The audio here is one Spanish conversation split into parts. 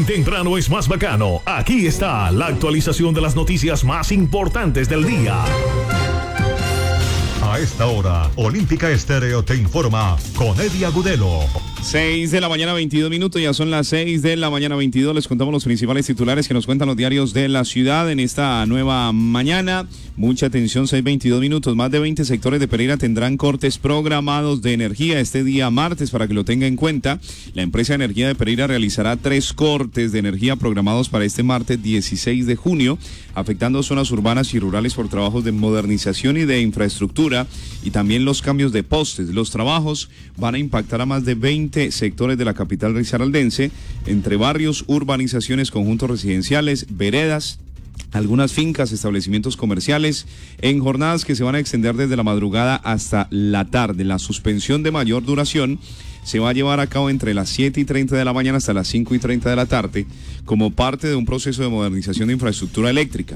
Muy temprano es más bacano. Aquí está la actualización de las noticias más importantes del día. A esta hora, Olímpica Estéreo te informa con Eddie Agudelo. 6 de la mañana, 22 minutos, ya son las 6 de la mañana, 22. Les contamos los principales titulares que nos cuentan los diarios de la ciudad en esta nueva mañana. Mucha atención, 6:22 minutos. Más de 20 sectores de Pereira tendrán cortes programados de energía este día martes, para que lo tenga en cuenta. La empresa de energía de Pereira realizará 3 cortes de energía programados para este martes 16 de junio, afectando zonas urbanas y rurales por trabajos de modernización y de infraestructura, y también los cambios de postes. Los trabajos van a impactar a más de 20 sectores de la capital risaraldense, entre barrios, urbanizaciones, conjuntos residenciales, veredas, algunas fincas, establecimientos comerciales, en jornadas que se van a extender desde la madrugada hasta la tarde. La suspensión de mayor duración se va a llevar a cabo entre las 7:30 de la mañana hasta las 5:30 de la tarde, como parte de un proceso de modernización de infraestructura eléctrica.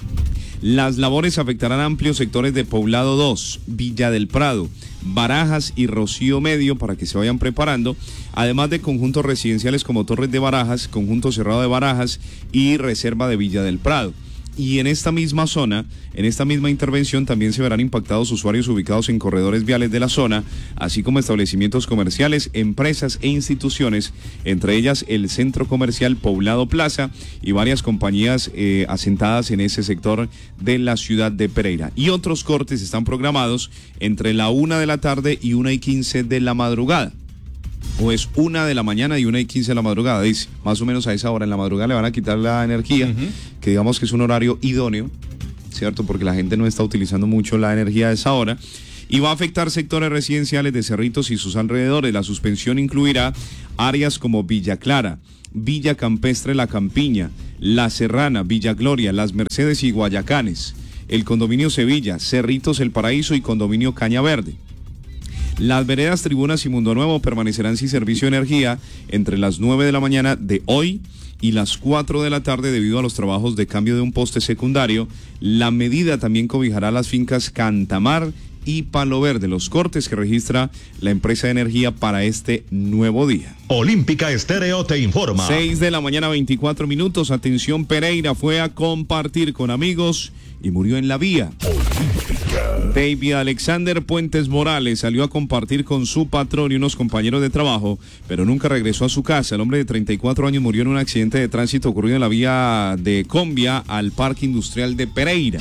Las labores afectarán amplios sectores de Poblado 2, Villa del Prado, Barajas y Rocío Medio, para que se vayan preparando, además de conjuntos residenciales como Torres de Barajas, Conjunto Cerrado de Barajas y Reserva de Villa del Prado. Y en esta misma zona, en esta misma intervención, también se verán impactados usuarios ubicados en corredores viales de la zona, así como establecimientos comerciales, empresas e instituciones, entre ellas el Centro Comercial Poblado Plaza y varias compañías asentadas en ese sector de la ciudad de Pereira. Y otros cortes están programados entre la 1 de la tarde y 1:15 de la madrugada. O es 1 de la mañana y 1:15 de la madrugada, dice. Más o menos a esa hora en la madrugada le van a quitar la energía, que digamos que es un horario idóneo, ¿cierto? Porque la gente no está utilizando mucho la energía a esa hora. Y va a afectar sectores residenciales de Cerritos y sus alrededores. La suspensión incluirá áreas como Villa Clara, Villa Campestre La Campiña, La Serrana, Villa Gloria, Las Mercedes y Guayacanes, el Condominio Sevilla, Cerritos El Paraíso y Condominio Caña Verde. Las veredas Tribunas y Mundo Nuevo permanecerán sin servicio de energía entre las 9 de la mañana de hoy y las 4 de la tarde debido a los trabajos de cambio de un poste secundario. La medida también cobijará las fincas Cantamar y Palo Verde, los cortes que registra la empresa de energía para este nuevo día. Olímpica Estéreo te informa. 6 de la mañana, 24 minutos. Atención, Pereira fue a compartir con amigos y murió en la vía. David Alexander Puentes Morales salió a compartir con su patrón y unos compañeros de trabajo, pero nunca regresó a su casa. El hombre de 34 años murió en un accidente de tránsito ocurrido en la vía de Combia al Parque Industrial de Pereira.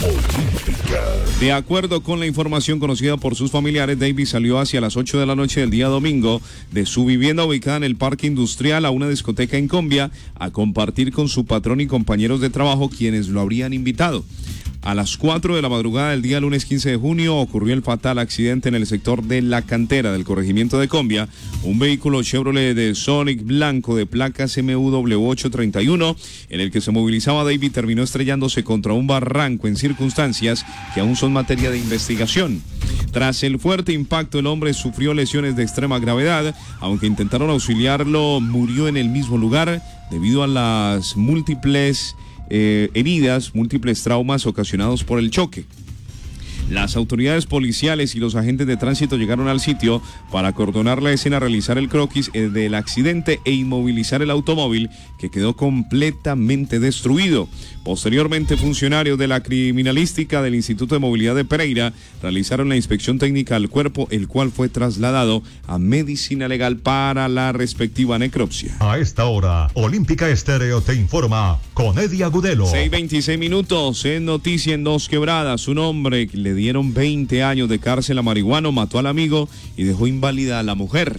De acuerdo con la información conocida por sus familiares, David salió hacia las 8 de la noche del día domingo de su vivienda ubicada en el Parque Industrial a una discoteca en Combia a compartir con su patrón y compañeros de trabajo, quienes lo habrían invitado. A las 4 de la madrugada del día lunes 15 de junio ocurrió el fatal accidente en el sector de La Cantera del corregimiento de Combia. Un vehículo Chevrolet de Sonic blanco de placas MUW 831 en el que se movilizaba David terminó estrellándose contra un barranco en circunstancias que aún son materia de investigación. Tras el fuerte impacto, el hombre sufrió lesiones de extrema gravedad. Aunque intentaron auxiliarlo, murió en el mismo lugar debido a las múltiples heridas, múltiples traumas ocasionados por el choque. Las autoridades policiales y los agentes de tránsito llegaron al sitio para acordonar la escena, realizar el croquis del accidente e inmovilizar el automóvil, que quedó completamente destruido. Posteriormente, funcionarios de la criminalística del Instituto de Movilidad de Pereira realizaron la inspección técnica al cuerpo, el cual fue trasladado a medicina legal para la respectiva necropsia. A esta hora, Olímpica Estéreo te informa con Eddie Agudelo. 6:26 minutos. En noticia en Dos Quebradas, un hombre que le dieron 20 años de cárcel a marihuano, mató al amigo y dejó inválida a la mujer.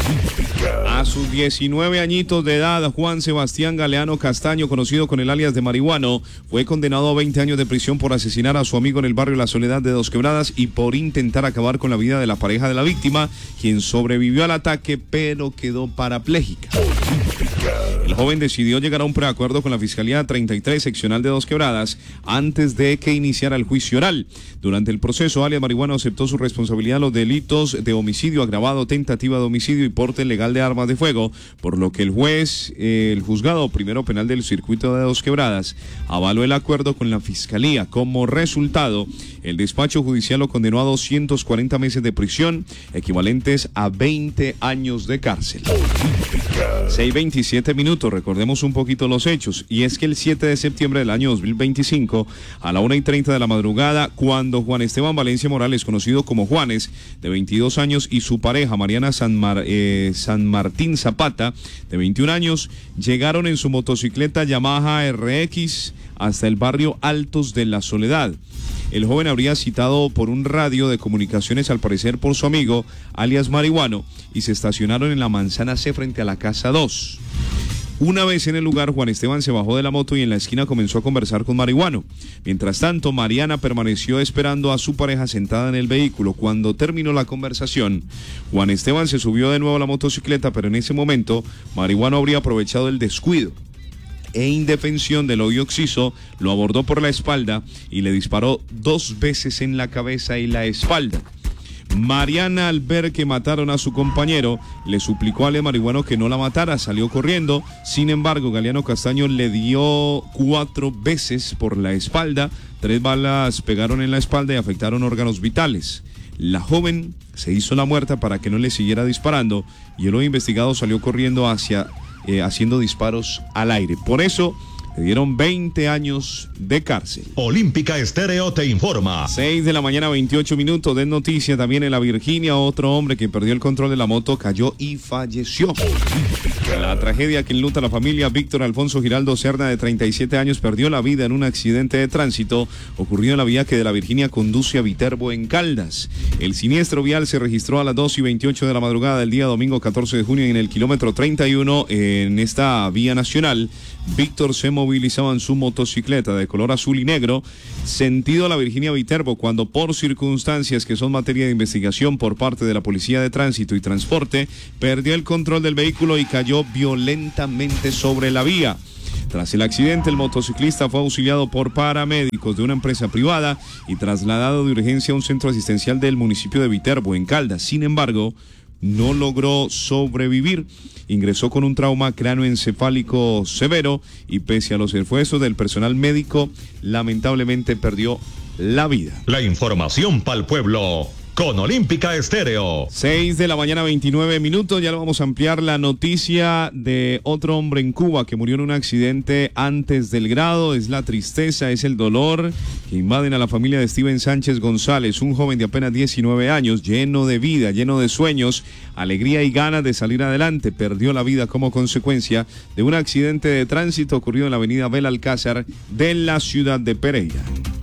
A sus 19 añitos de edad, Juan Sebastián Galeano Castaño, conocido con el alias de Marihuano, fue condenado a 20 años de prisión por asesinar a su amigo en el barrio La Soledad de Dos Quebradas y por intentar acabar con la vida de la pareja de la víctima, quien sobrevivió al ataque pero quedó parapléjica. El joven decidió llegar a un preacuerdo con la Fiscalía 33 Seccional de Dos Quebradas antes de que iniciara el juicio oral. Durante el proceso, alias Marihuano aceptó su responsabilidad en los delitos de homicidio agravado, tentativa de homicidio y porte ilegal de armas de fuego, por lo que el juzgado primero penal del circuito de Dos Quebradas avaló el acuerdo con la Fiscalía. Como resultado, el despacho judicial lo condenó a 240 meses de prisión, equivalentes a 20 años de cárcel. 6:27 6:27. Recordemos un poquito los hechos. Y es que el 7 de septiembre del año 2025, a la 1:30 de la madrugada, cuando Juan Esteban Valencia Morales, conocido como Juanes, de 22 años, y su pareja, Mariana San Martín Zapata, de 21 años, llegaron en su motocicleta Yamaha RX hasta el barrio Altos de la Soledad. El joven habría citado por un radio de comunicaciones, al parecer por su amigo, alias Marihuano, y se estacionaron en la manzana C frente a la casa 2. Una vez en el lugar, Juan Esteban se bajó de la moto y en la esquina comenzó a conversar con Marihuano. Mientras tanto, Mariana permaneció esperando a su pareja sentada en el vehículo. Cuando terminó la conversación, Juan Esteban se subió de nuevo a la motocicleta, pero en ese momento, Marihuano habría aprovechado el descuido e indefensión del hoyo occiso, lo abordó por la espalda y le disparó 2 veces en la cabeza y la espalda. Mariana, al ver que mataron a su compañero, le suplicó al marihuano que no la matara, salió corriendo. Sin embargo, Galeano Castaño le dio 4 veces por la espalda, 3 balas pegaron en la espalda y afectaron órganos vitales. La joven se hizo la muerta para que no le siguiera disparando y el hoy investigado salió corriendo haciendo disparos al aire. Por eso le dieron 20 años de cárcel. Olímpica Estéreo te informa. 6:28 a.m. de noticia. También en la Virginia, otro hombre que perdió el control de la moto cayó y falleció. La tragedia que enluta a la familia. Víctor Alfonso Giraldo Cerna, de 37 años, perdió la vida en un accidente de tránsito ocurrido en la vía que de la Virginia conduce a Viterbo, en Caldas. El siniestro vial se registró a las 2:28 de la madrugada del día domingo 14 de junio en el kilómetro 31 en esta vía nacional. Víctor se movilizaba en su motocicleta de color azul y negro, sentido a la Virginia Viterbo, cuando por circunstancias que son materia de investigación por parte de la Policía de Tránsito y Transporte, perdió el control del vehículo y cayó violentamente sobre la vía. Tras el accidente, el motociclista fue auxiliado por paramédicos de una empresa privada y trasladado de urgencia a un centro asistencial del municipio de Viterbo, en Caldas. Sin embargo, no logró sobrevivir. Ingresó con un trauma cráneoencefálico severo y, pese a los esfuerzos del personal médico, lamentablemente perdió la vida. La información para el pueblo con Olímpica Estéreo. 6:29 a.m. Ya lo vamos a ampliar. La noticia de otro hombre en Cuba que murió en un accidente antes del grado. Es la tristeza, es el dolor que invaden a la familia de Steven Sánchez González, un joven de apenas 19 años, lleno de vida, lleno de sueños, alegría y ganas de salir adelante. Perdió la vida como consecuencia de un accidente de tránsito ocurrido en la avenida Belalcázar de la ciudad de Pereira.